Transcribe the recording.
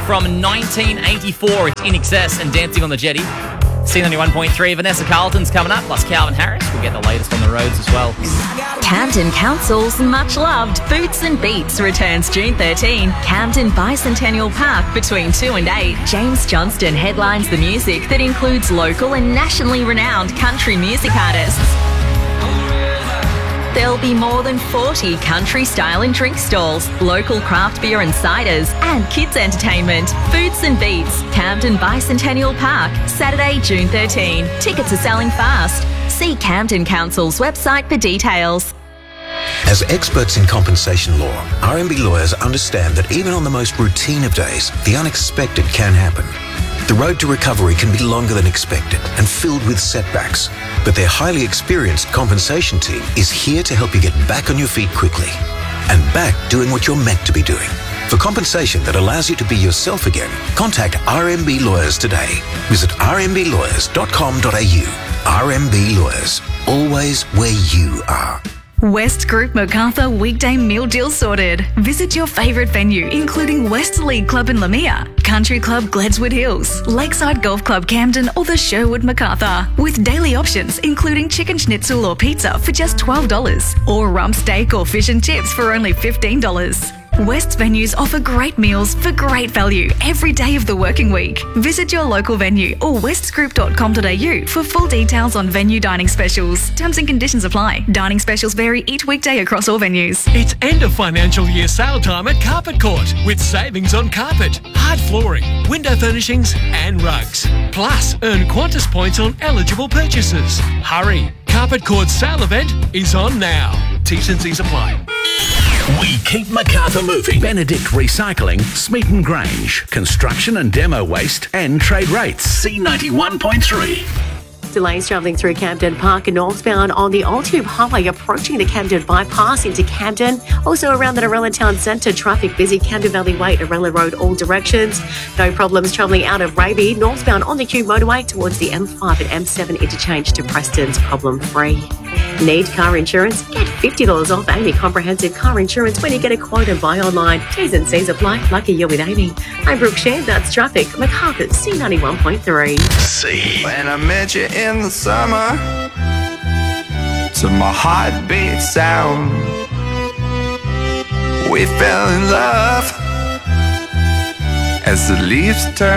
from 1984. It's In Excess and Dancing on the Jetty. C91.3, Vanessa Carlton's coming up, plus Calvin Harris. We'll get the latest on the roads as well. Camden Council's much-loved Boots and Beats returns June 13. Camden Bicentennial Park between 2 and 8. James Johnston headlines the music that includes local and nationally renowned country music artists. There'll be more than 40 country-style and drink stalls, local craft beer and ciders, and kids' entertainment. Boots and Beats, Camden Bicentennial Park, Saturday, June 13. Tickets are selling fast. See Camden Council's website for details. As experts in compensation law, RMB lawyers understand that even on the most routine of days, the unexpected can happen. The road to recovery can be longer than expected and filled with setbacks, but their highly experienced compensation team is here to help you get back on your feet quickly and back doing what you're meant to be doing. For compensation that allows you to be yourself again, contact RMB Lawyers today. Visit rmblawyers.com.au. RMB Lawyers, always where you are. West Group Macarthur weekday meal deal sorted. Visit your favourite venue, including West League Club in Lamia, Country Club Gledswood Hills, Lakeside Golf Club Camden, or the Sherwood Macarthur, with daily options including chicken schnitzel or pizza for just $12, or rump steak or fish and chips for only $15. West's venues offer great meals for great value every day of the working week. Visit your local venue or westgroup.com.au for full details on venue dining specials. Terms and conditions apply. Dining specials vary each weekday across all venues. It's end of financial year sale time at Carpet Court with savings on carpet, hard flooring, window furnishings and rugs. Plus, earn Qantas points on eligible purchases. Hurry! Carpet Court's sale event is on now. T's and C's apply. We keep Macarthur moving. Benedict Recycling, Smeaton Grange, construction and demo waste and trade rates. C91.3. Delays travelling through Camden Park and northbound on the Old Tube Highway approaching the Camden Bypass into Camden. Also around the Narella Town Centre, traffic busy. Camden Valley Way, Narella Road, all directions. No problems travelling out of Raby. Northbound on the Q motorway towards the M5 and M7 interchange to Preston's problem free. Need car insurance? Get $50 off Amy Comprehensive Car Insurance when you get a quote and buy online. T's and C's apply. Lucky you're with Amy. I'm Brooke Shea, that's traffic. Macarthur, C91.3. C. When I met you in the summer, to my heartbeat sound, we fell in love as the leaves turn